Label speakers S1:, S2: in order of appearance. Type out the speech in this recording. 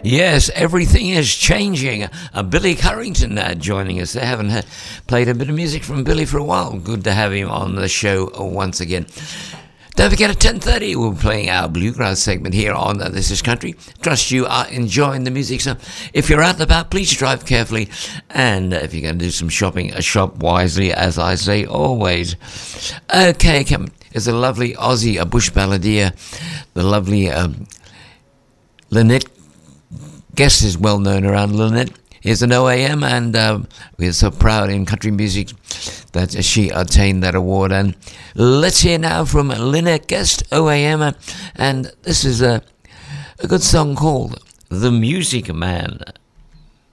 S1: Yes, everything is changing. Billy Currington joining us. They haven't played a bit of music from Billy for a while. Good to have him on the show once again. Don't forget at 10:30 we're playing our Bluegrass segment here on This Is Country. Trust you are enjoying the music. So if you're out and about, please drive carefully. And if you're going to do some shopping, shop wisely, as I say always. Okay, it's a lovely Aussie, a bush balladeer. The lovely Lynette Guest is well known around Lynette. Here's an OAM, and we're so proud in country music that she attained that award. And let's hear now from Lynette Guest, OAM, and this is a good song called The Music Man.